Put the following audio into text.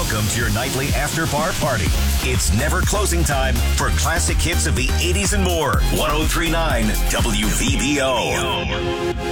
Welcome to your nightly after-bar party. It's never closing time for classic hits of the 80s and more. 103.9 WVBO.